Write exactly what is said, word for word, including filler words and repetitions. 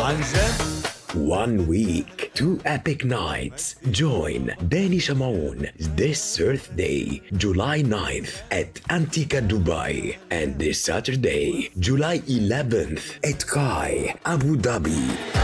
عن جد. One week, two epic nights. Join Danny Shamoun this Thursday, July ninth at Antica Dubai, and this Saturday, July eleventh at Kai, Abu Dhabi.